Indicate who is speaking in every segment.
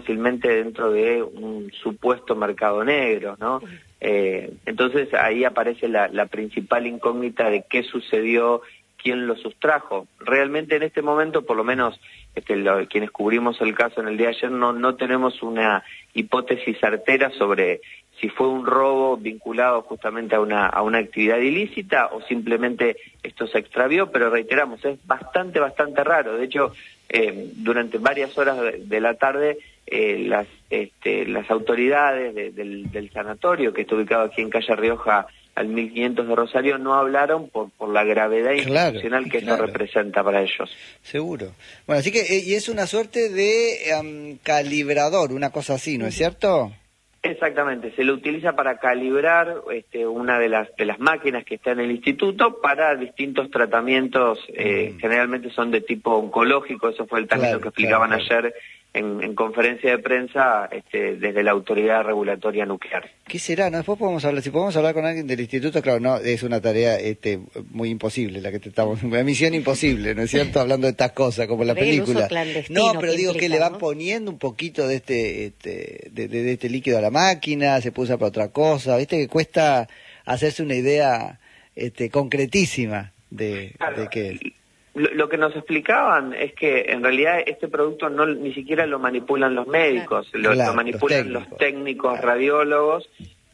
Speaker 1: fácilmente dentro de un supuesto mercado negro, ¿no? Entonces ahí aparece la principal incógnita de qué sucedió, quién lo sustrajo. Realmente en este momento, por lo menos quienes cubrimos el caso en el día de ayer, no tenemos una hipótesis certera sobre si fue un robo vinculado justamente a una actividad ilícita o simplemente esto se extravió, pero reiteramos, es bastante raro. De hecho, durante varias horas de la tarde, las autoridades del sanatorio, que está ubicado aquí en calle Rioja, al 1500 de Rosario, no hablaron por la gravedad institucional que eso representa para ellos.
Speaker 2: Seguro. Bueno, así que, y es una suerte de calibrador, una cosa así, ¿no es cierto?
Speaker 1: Exactamente, se lo utiliza para calibrar una de las máquinas que está en el instituto para distintos tratamientos, generalmente son de tipo oncológico, eso fue el término que explicaban ayer en conferencia de prensa desde la Autoridad Regulatoria Nuclear.
Speaker 2: ¿Qué será? ¿No? Después podemos hablar, si podemos hablar con alguien del instituto, claro, no, es una tarea muy imposible la que estamos, una misión imposible, ¿no es cierto? Hablando de estas cosas, como la película.
Speaker 3: No,
Speaker 2: pero digo que le van poniendo un poquito de este líquido a la máquina, se puede usar para otra cosa, viste que cuesta hacerse una idea concretísima de qué es.
Speaker 1: Lo que nos explicaban es que en realidad este producto ni siquiera lo manipulan los médicos, lo manipulan los técnicos radiólogos,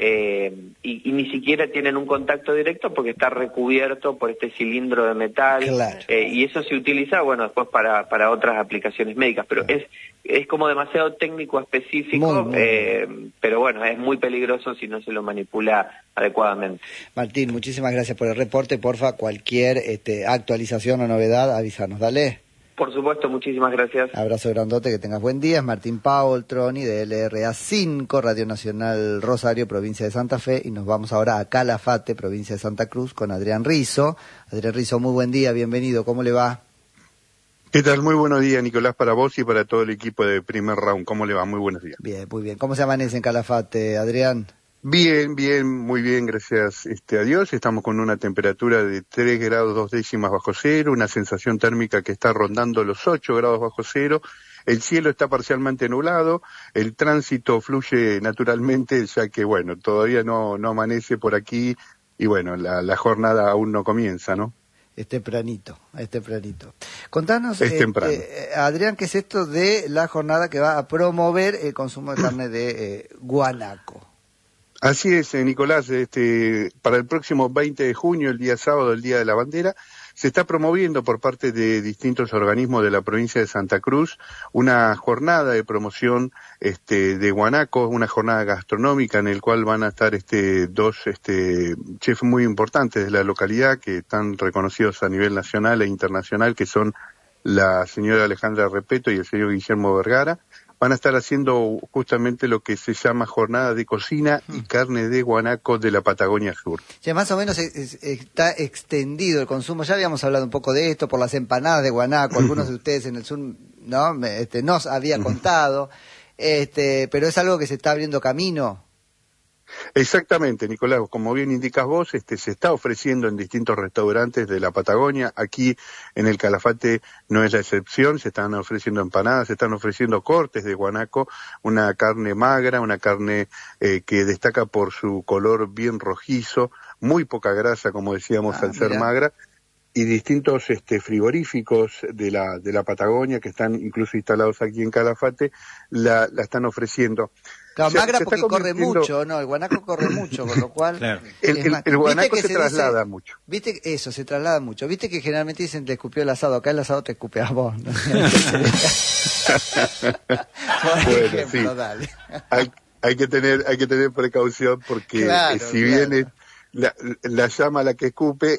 Speaker 1: y ni siquiera tienen un contacto directo porque está recubierto por este cilindro de metal, y eso se utiliza, bueno, después para otras aplicaciones médicas, pero es como demasiado técnico específico, pero bueno, es muy peligroso si no se lo manipula adecuadamente.
Speaker 2: Martín, muchísimas gracias por el reporte. Porfa, cualquier actualización o novedad, avísanos, dale.
Speaker 1: Por supuesto, muchísimas gracias.
Speaker 2: Abrazo grandote, que tengas buen día. Es Martín Paul Troni de LRA 5, Radio Nacional Rosario, provincia de Santa Fe, y nos vamos ahora a Calafate, provincia de Santa Cruz, con Adrián Rizzo. Adrián Rizzo, muy buen día, bienvenido, ¿cómo le va?
Speaker 4: ¿Qué tal? Muy buenos días, Nicolás, para vos y para todo el equipo de Primer Round. ¿Cómo le va? Muy buenos días.
Speaker 2: Bien, muy bien. ¿Cómo se amanece en Calafate, Adrián?
Speaker 4: Bien, muy bien, gracias a Dios. Estamos con una temperatura de 3 grados 2 décimas bajo cero, una sensación térmica que está rondando los 8 grados bajo cero. El cielo está parcialmente nublado, el tránsito fluye naturalmente, ya que, bueno, todavía no amanece por aquí y, bueno, la jornada aún no comienza, ¿no?
Speaker 2: Es tempranito. Contanos,
Speaker 4: Adrián,
Speaker 2: ¿qué es esto de la jornada que va a promover el consumo de carne de guanaco?
Speaker 4: Así es, Nicolás, para el próximo 20 de junio, el día sábado, el Día de la Bandera, se está promoviendo por parte de distintos organismos de la provincia de Santa Cruz una jornada de promoción de guanaco, una jornada gastronómica en el cual van a estar dos chefs muy importantes de la localidad que están reconocidos a nivel nacional e internacional, que son la señora Alejandra Repeto y el señor Guillermo Vergara. Van a estar haciendo justamente lo que se llama jornada de cocina y carne de guanaco de la Patagonia Sur.
Speaker 2: Ya más o menos está extendido el consumo. Ya habíamos hablado un poco de esto por las empanadas de guanaco. Algunos de ustedes en el sur nos había contado, pero es algo que se está abriendo camino.
Speaker 4: Exactamente, Nicolás, como bien indicas vos, se está ofreciendo en distintos restaurantes de la Patagonia. Aquí en el Calafate no es la excepción, se están ofreciendo empanadas, se están ofreciendo cortes de guanaco, una carne magra, una carne que destaca por su color bien rojizo, muy poca grasa, como decíamos, al ser magra, y distintos frigoríficos de la Patagonia que están incluso instalados aquí en Calafate la están ofreciendo.
Speaker 2: Claro, magra porque corre mucho, ¿no? El guanaco corre mucho, con lo cual...
Speaker 4: Claro. El guanaco se traslada mucho.
Speaker 2: Viste, eso, se traslada mucho. Viste que generalmente dicen te escupió el asado, acá el asado te escupe a vos, ¿no?
Speaker 4: Bueno, ejemplo, sí. Dale. Hay que tener precaución porque si viene... La llama a la que escupe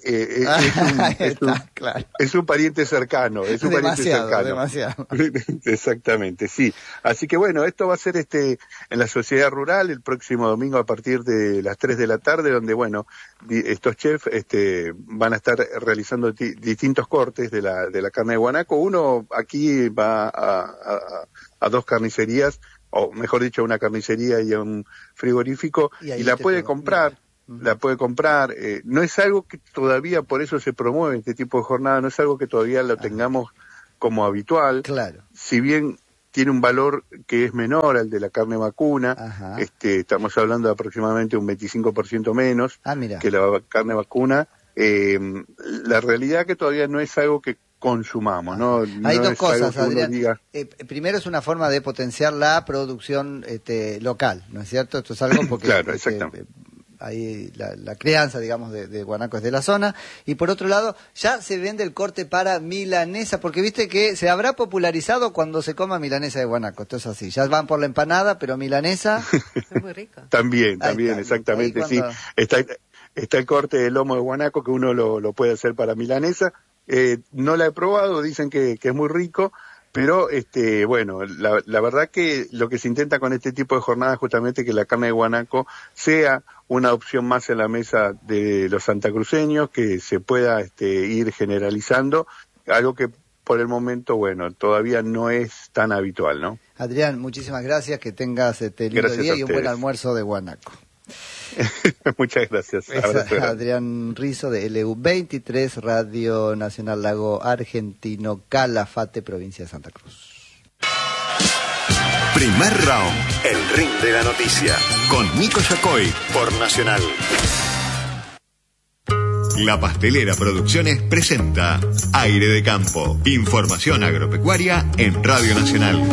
Speaker 4: es un pariente cercano,
Speaker 2: demasiado.
Speaker 4: Exactamente, sí. Así que bueno, esto va a ser en la Sociedad Rural el próximo domingo a partir de las 3 de la tarde, donde bueno, estos chefs van a estar realizando distintos cortes de la carne de guanaco. Uno aquí va a dos carnicerías, o mejor dicho, a una carnicería y a un frigorífico, y la puede comprar. La puede comprar, no es algo que todavía, por eso se promueve este tipo de jornada, no es algo que todavía lo tengamos como habitual.
Speaker 2: Claro.
Speaker 4: Si bien tiene un valor que es menor al de la carne vacuna.
Speaker 2: Ajá.
Speaker 4: Estamos hablando de aproximadamente un 25% menos
Speaker 2: Mira.
Speaker 4: que la carne vacuna. La realidad es que todavía no es algo que consumamos, ¿no?
Speaker 2: Hay
Speaker 4: no
Speaker 2: dos
Speaker 4: es
Speaker 2: cosas,
Speaker 4: algo que uno
Speaker 2: Adrián.
Speaker 4: diga...
Speaker 2: Primero es una forma de potenciar la producción local, ¿no es cierto? Esto es algo porque
Speaker 4: Claro, exactamente.
Speaker 2: ahí la crianza, digamos, de guanaco es de la zona. Y por otro lado, ya se vende el corte para milanesa, porque viste que se habrá popularizado cuando se coma milanesa de guanaco. Esto es así. Ya van por la empanada, pero milanesa...
Speaker 3: Es muy rico.
Speaker 4: También,
Speaker 2: está,
Speaker 4: exactamente,
Speaker 2: ahí cuando...
Speaker 4: sí. Está el corte de lomo de guanaco que uno lo puede hacer para milanesa. No la he probado, dicen que es muy rico, pero bueno, la verdad que lo que se intenta con este tipo de jornadas justamente que la carne de guanaco sea una opción más en la mesa de los santacruceños, que se pueda ir generalizando, algo que por el momento, bueno, todavía no es tan habitual, ¿no?
Speaker 2: Adrián, muchísimas gracias, que tengas lindo
Speaker 4: Gracias
Speaker 2: día
Speaker 4: a
Speaker 2: y un buen
Speaker 4: ustedes.
Speaker 2: almuerzo de guanaco.
Speaker 4: Muchas gracias. Abrazo grande.
Speaker 2: Adrián Rizo de LU23, Radio Nacional Lago Argentino, Calafate, provincia de Santa Cruz.
Speaker 5: Primer round, el ring de la noticia, con Nico Yacoy por Nacional. La Pastelera Producciones presenta Aire de Campo, información agropecuaria en Radio Nacional.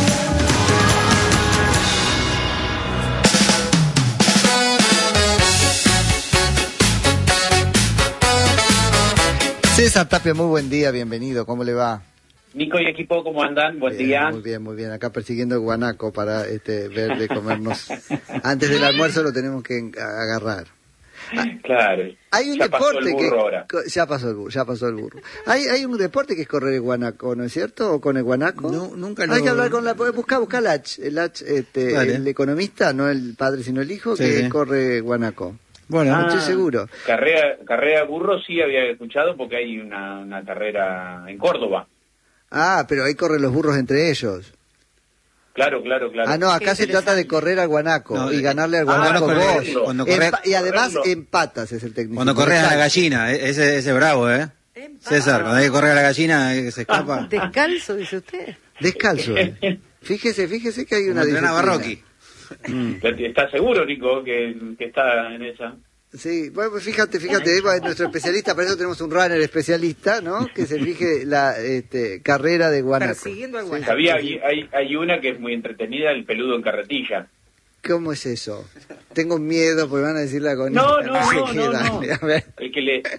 Speaker 2: César Tapia, muy buen día, bienvenido, ¿cómo le va?
Speaker 6: Nico y equipo, ¿cómo andan? Buen día.
Speaker 2: Muy bien, muy bien. Acá persiguiendo el guanaco para ver de comernos. Antes del almuerzo lo tenemos que agarrar.
Speaker 6: Claro.
Speaker 2: Hay un
Speaker 6: ya
Speaker 2: deporte
Speaker 6: pasó el burro ahora.
Speaker 2: ya pasó el burro. Hay un deporte que es correr el guanaco, ¿no es cierto? ¿O con el guanaco?
Speaker 7: No, nunca lo...
Speaker 2: Hay que hablar con busca el H,
Speaker 7: Vale.
Speaker 2: el economista, no el padre sino el hijo,
Speaker 7: Sí,
Speaker 2: que
Speaker 7: sí.
Speaker 2: corre guanaco.
Speaker 7: Bueno,
Speaker 2: No estoy seguro.
Speaker 6: Carrera burro sí había escuchado porque hay una carrera en Córdoba.
Speaker 2: Ah, pero ahí corren los burros entre ellos.
Speaker 6: Claro.
Speaker 2: Ah, no, acá se trata de correr al guanaco
Speaker 7: No,
Speaker 2: y ganarle al guanaco
Speaker 6: correr,
Speaker 2: vos.
Speaker 7: cuando correr-
Speaker 2: Y además
Speaker 6: correrlo.
Speaker 2: empatas, es el técnico.
Speaker 7: cuando corres a la gallina, ese es bravo, ¿eh? César, cuando hay que correr a la gallina, que se escapa.
Speaker 3: Descalzo, dice usted.
Speaker 2: Descalzo. Fíjese que hay una
Speaker 7: Como entrenaba
Speaker 2: disciplina.
Speaker 7: Rocky.
Speaker 6: ¿Estás seguro, Nico, que está en esa?
Speaker 2: Sí, bueno, pues fíjate, es nuestro especialista, por eso tenemos un runner especialista, ¿no? Que se fije la carrera de guanaco.
Speaker 3: Persiguiendo al guanaco.
Speaker 6: Hay una que es muy entretenida, el peludo en carretilla.
Speaker 2: ¿Cómo es eso? Tengo miedo porque van a decir la con
Speaker 6: No.
Speaker 2: Dale, a ver.
Speaker 6: El que le...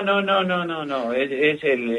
Speaker 6: No. Es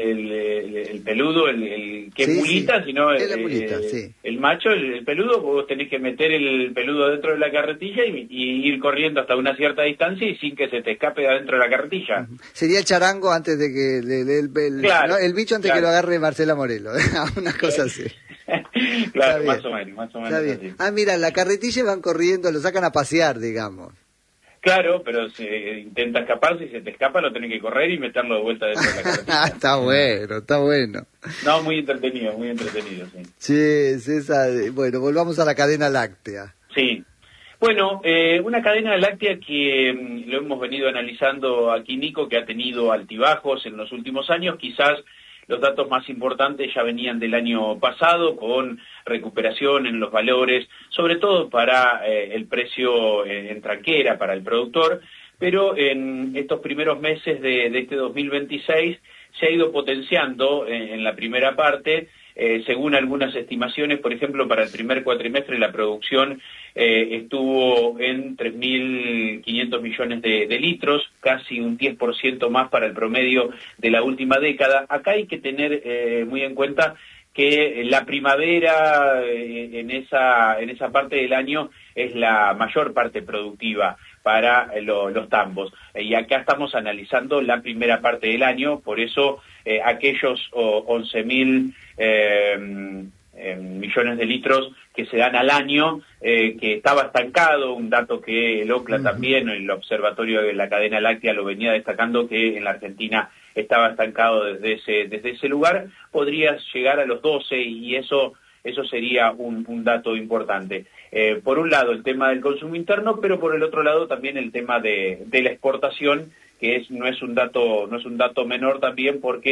Speaker 6: el peludo, el que
Speaker 2: Sí,
Speaker 6: mulita,
Speaker 2: sí.
Speaker 6: sino
Speaker 2: Es la mulita, sí.
Speaker 6: el macho, el peludo. Vos tenés que meter el peludo dentro de la carretilla y ir corriendo hasta una cierta distancia y sin que se te escape de adentro de la carretilla.
Speaker 2: Sería el charango antes de que
Speaker 6: Claro,
Speaker 2: ¿no? El bicho antes
Speaker 6: claro.
Speaker 2: que lo agarre Marcela Morelo, una cosa así.
Speaker 6: Claro,
Speaker 2: Está
Speaker 6: más o menos.
Speaker 2: Está bien.
Speaker 6: así.
Speaker 2: Ah, mira, la carretilla van corriendo, lo sacan a pasear, digamos.
Speaker 6: Claro, pero si intenta escaparse y se te escapa, lo tenés que correr y meterlo de vuelta dentro de la carretilla.
Speaker 2: Está bueno.
Speaker 6: No, muy entretenido, sí.
Speaker 2: Sí, César, bueno, volvamos a la cadena láctea.
Speaker 6: Sí. Bueno, una cadena láctea que lo hemos venido analizando aquí, Nico, que ha tenido altibajos en los últimos años. Quizás los datos más importantes ya venían del año pasado, con recuperación en los valores, sobre todo para el precio en tranquera, para el productor, pero en estos primeros meses de este 2026 se ha ido potenciando en la primera parte. Según algunas estimaciones, por ejemplo, para el primer cuatrimestre la producción estuvo en 3.500 millones de litros, casi un 10% más para el promedio de la última década. Acá hay que tener muy en cuenta que la primavera en esa parte del año es la mayor parte productiva para los tambos. Y acá estamos analizando la primera parte del año, por eso aquellos 11.000 millones de litros que se dan al año, que estaba estancado, un dato que el OCLA también, el Observatorio de la Cadena Láctea, lo venía destacando, que en la Argentina estaba estancado desde ese lugar, podría llegar a los 12 y eso sería un dato importante. Por un lado el tema del consumo interno, pero por el otro lado también el tema de la exportación, que no es un dato menor también, porque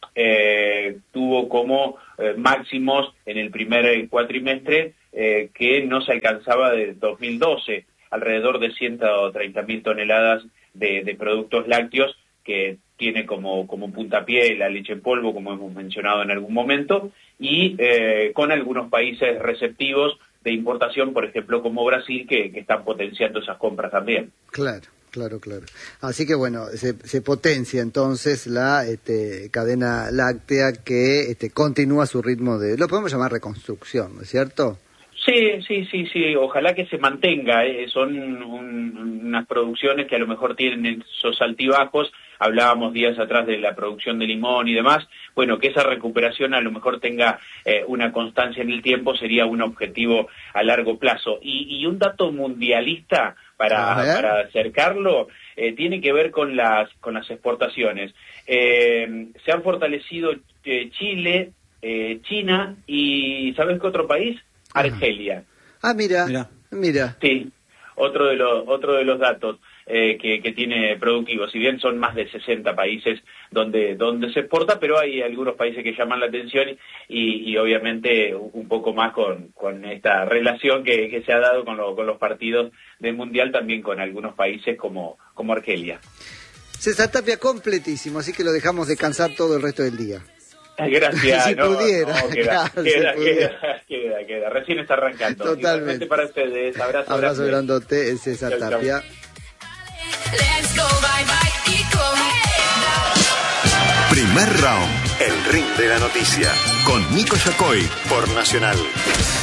Speaker 6: tuvo como máximos en el primer cuatrimestre que no se alcanzaba de 2012, alrededor de 130.000 toneladas de productos lácteos, que tiene como puntapié la leche en polvo, como hemos mencionado en algún momento, y con algunos países receptivos de importación, por ejemplo, como Brasil, que están potenciando esas compras también.
Speaker 2: Claro. Así que bueno, se potencia entonces la cadena láctea que continúa su ritmo lo podemos llamar reconstrucción, ¿no es cierto?
Speaker 6: Sí, ojalá que se mantenga, son unas producciones que a lo mejor tienen esos altibajos. Hablábamos días atrás de la producción de limón y demás. Bueno, que esa recuperación a lo mejor tenga una constancia en el tiempo sería un objetivo a largo plazo. Y un dato mundialista para acercarlo tiene que ver con las exportaciones. Se han fortalecido Chile, China y ¿sabes qué otro país? Argelia.
Speaker 2: Mira.
Speaker 6: Sí, otro de los datos que tiene productivo. Si bien son más de 60 países donde se exporta, pero hay algunos países que llaman la atención y obviamente un poco más con esta relación que se ha dado con los partidos del Mundial, también con algunos países como Argelia.
Speaker 2: César Tapia completísimo, así que lo dejamos descansar todo el resto del día.
Speaker 6: Gracias.
Speaker 2: Si pudiera.
Speaker 6: Queda. Recién está arrancando.
Speaker 2: Totalmente.
Speaker 6: Para ustedes.
Speaker 2: Abrazo grandote, César Tapia.
Speaker 5: Primer round, el ring de la noticia, con Nico Yacoy por Nacional.